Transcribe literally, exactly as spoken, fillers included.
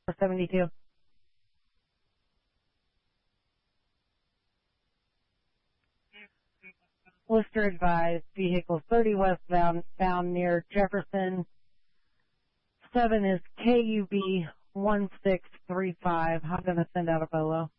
seventy-two. Lister advised, vehicle thirty westbound, bound near Jefferson. seven is K U B one six three five. I'm going to send out a bolo.